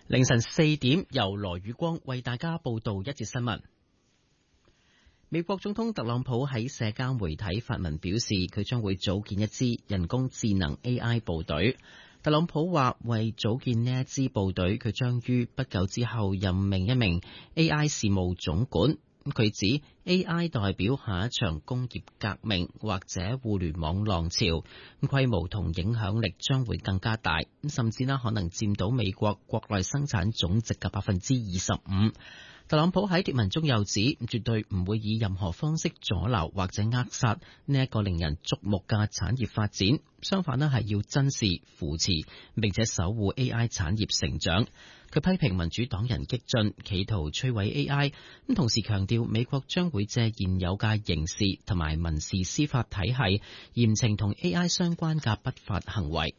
凌晨4點，由羅宇光為大家報道一節新聞。美國總統特朗普喺社交媒體發文表示，佢將會組建一支人工智能 AI 部隊。特朗普話，為組建呢一支部隊，佢將於不久之後任命一名 AI 事務總管。佢指 AI 代表下一場工業革命或者互聯網浪潮，規模同影響力將會更加大，甚至可能佔到美國國內生產總值嘅25%。特朗普喺貼文中又指，絕對唔會以任何方式阻撓或者扼殺呢一個令人矚目嘅產業發展，相反係要珍視、扶持並且守護 AI 產業成長。佢批評民主黨人激進，企圖摧毀 AI， 同時強調美國將會借現有嘅刑事同埋民事司法體系嚴懲同 AI 相關嘅不法行為。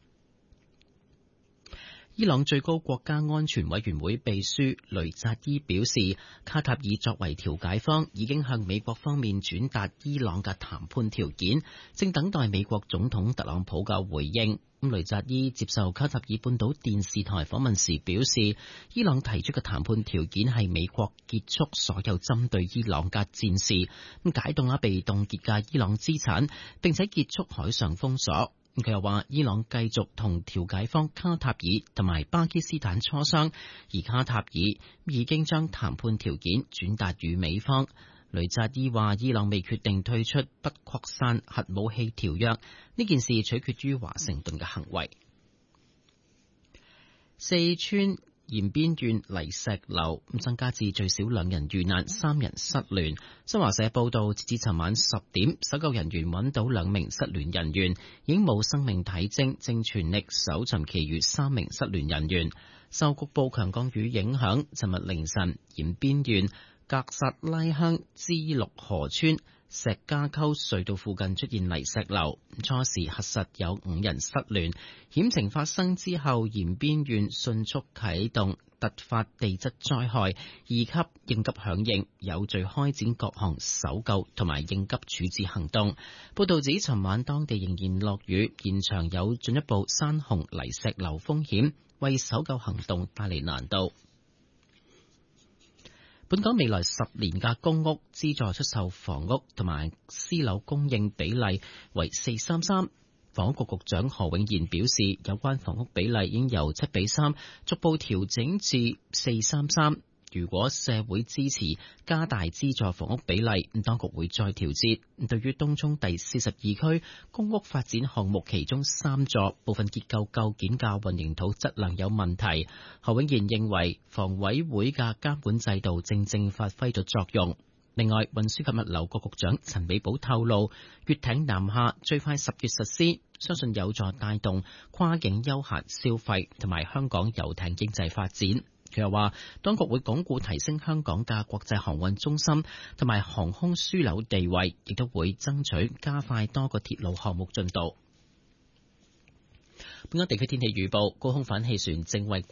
伊朗最高國家安全委員會秘書雷扎伊表示，卡塔爾作為調解方，已經向美國方面轉達伊朗嘅談判條件，正等待美國總統特朗普嘅回應。雷扎伊接受卡塔爾半島電視台訪問時表示，伊朗提出嘅談判條件係美國結束所有針對伊朗嘅戰事，解凍被凍結嘅伊朗資產，並且結束海上封鎖。佢又話，伊朗繼續同調解方卡塔爾同埋巴基斯坦磋商，而卡塔爾已經將談判條件轉達予美方。雷扎伊話，伊朗未決定退出不擴散核武器條約，呢件事取決於華盛頓嘅行為。四川延邊縣泥石流增加至最少2人遇難，3人失聯。新華社報道，截至尋晚10點，搜救人員揾到2名失聯人員，已經冇生命體徵，正全力搜尋其餘3名失聯人員。受局部強降雨影響，尋日凌晨延邊縣格薩拉鄉支陸河村石家溝隧道附近出現泥石流，初時核實有5人失聯。險情發生之後，延邊縣迅速啟動突發地質災害2級應急響應，有序開展各項搜救同埋應急處置行動。報道指，尋晚當地仍然落雨，現場有進一步山洪泥石流風險，為搜救行動帶嚟難度。本港未來10年嘅公屋資助出售房屋同埋私樓供應比例為4:3:3。房屋局局長何永賢表示，有關房屋比例已經由7:3逐步調整至4:3:3。如果社會支持加大資助房屋比例，當局會再調節。對於東涌第42區公屋發展項目其中3座部分結構構件嘅混凝土質量有問題，何永賢認為房委會嘅監管制度正發揮咗作用。另外，運輸及物流局局長陳美寶透露，粵艇南下最快10月實施，相信有助帶動跨境休閒消費同埋香港遊艇經濟發展。佢又話，當局會鞏固提升香港嘅國際航運中心同埋航空樞紐地位，亦都會爭取加快多個鐵路項目進度。本港地區天氣預報，高空反氣旋正為